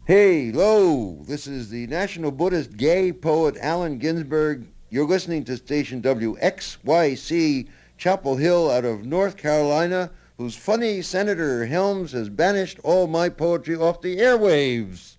Hey, lo, this is the National Buddhist gay poet Allen Ginsberg. You're listening to station WXYC, Chapel Hill out of North Carolina, whose funny Senator Helms has banished all my poetry off the airwaves.